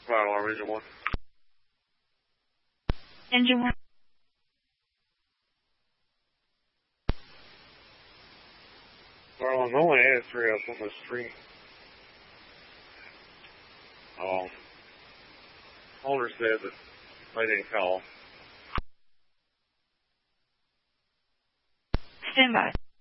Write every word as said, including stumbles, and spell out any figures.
Fire alarm, engine one. Engine one. Fire alarm, only added three up on the street. Um, owner said that they didn't call. Stand by.